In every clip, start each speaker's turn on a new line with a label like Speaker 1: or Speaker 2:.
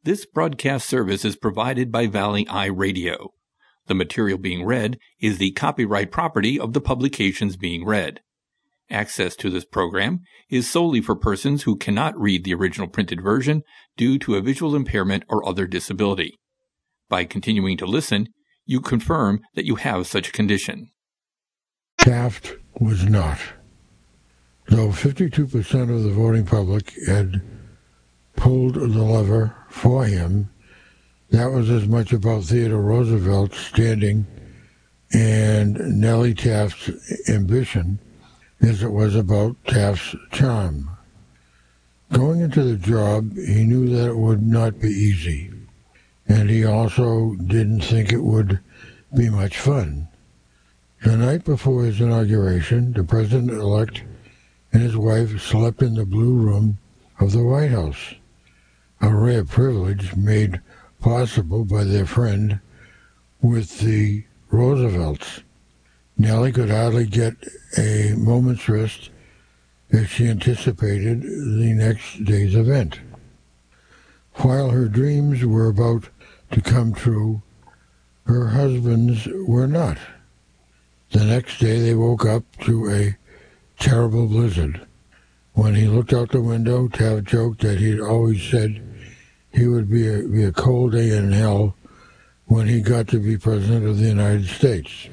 Speaker 1: This broadcast service is provided by Valley Eye Radio. The material being read is the copyright property of the publications being read. Access to this program is solely for persons who cannot read the original printed version due to a visual impairment or other disability. By continuing to listen, you confirm that you have such a condition.
Speaker 2: Taft was not. Though 52% of the voting public had pulled the lever for him, that was as much about Theodore Roosevelt's standing and Nellie Taft's ambition as it was about Taft's charm. Going into the job, he knew that it would not be easy, and he also didn't think it would be much fun. The night before his inauguration, the president-elect and his wife slept in the Blue Room of the White House, a rare privilege made possible by their friend with the Roosevelts. Nellie could hardly get a moment's rest as she anticipated the next day's event. While her dreams were about to come true, her husband's were not. The next day they woke up to a terrible blizzard. When he looked out the window, Taft joked that he'd always said he would be a cold day in hell when he got to be President of the United States.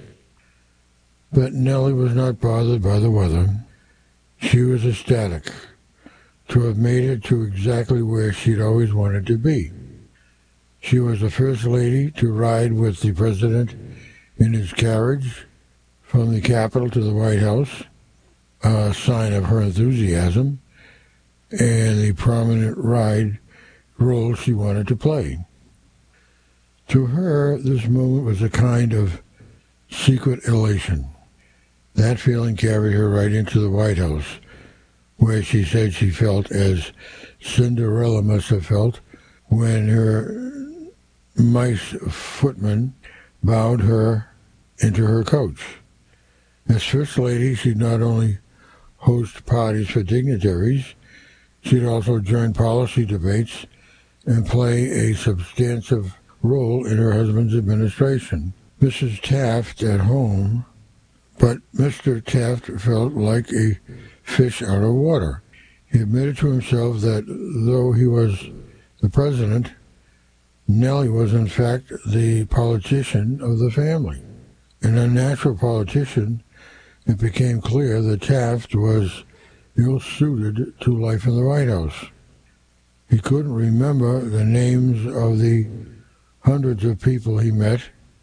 Speaker 2: But Nellie was not bothered by the weather. She was ecstatic to have made it to exactly where she'd always wanted to be. She was the first lady to ride with the president in his carriage from the Capitol to the White House, a sign of her enthusiasm, and the prominent role she wanted to play. To her, this moment was a kind of secret elation. That feeling carried her right into the White House, where she said she felt as Cinderella must have felt when her mice footman bowed her into her coach. As First Lady, she'd not only host parties for dignitaries, she'd also join policy debates and play a substantive role in her husband's administration. Mrs. Taft at home, but Mr. Taft felt like a fish out of water. He admitted to himself that though he was the president, Nellie was in fact the politician of the family. An unnatural politician, it became clear that Taft was ill-suited to life in the White House. He couldn't remember the names of the hundreds of people he met.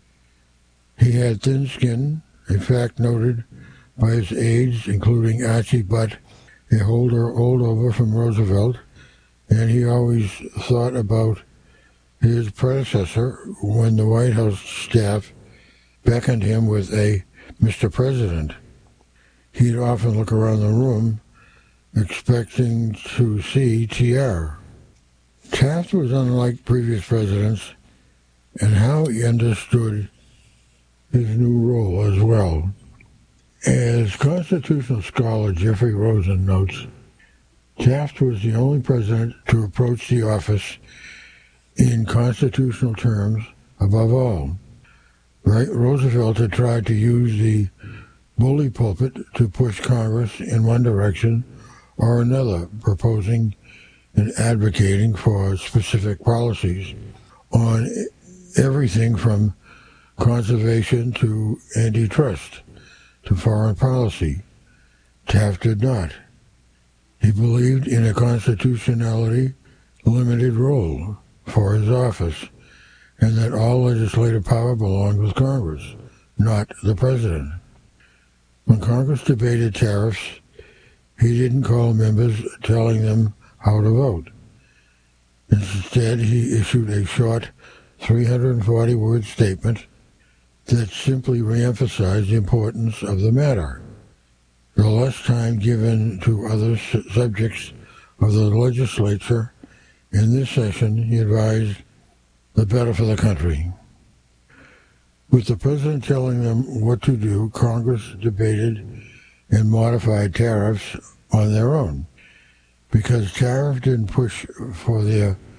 Speaker 2: He had thin skin, a fact noted by his aides, including Archie Butt, a holdover from Roosevelt, and he always thought about his predecessor when the White House staff beckoned him with a Mr. President. He'd often look around the room, expecting to see TR. Taft was unlike previous presidents in how he understood his new role as well. As constitutional scholar Jeffrey Rosen notes, Taft was the only president to approach the office in constitutional terms above all. Roosevelt had tried to use the bully pulpit to push Congress in one direction or another, proposing and advocating for specific policies on everything from conservation to antitrust to foreign policy. Taft did not. He believed in a constitutionality limited role for his office, and that all legislative power belonged with Congress, not the president. When Congress debated tariffs, he didn't call members telling them how to vote. Instead, he issued a short 340-word statement that simply reemphasized the importance of the matter. The less time given to other subjects of the legislature in this session, he advised, the better for the country. With the president telling them what to do, Congress debated and modified tariffs on their own. Because tariff didn't push for their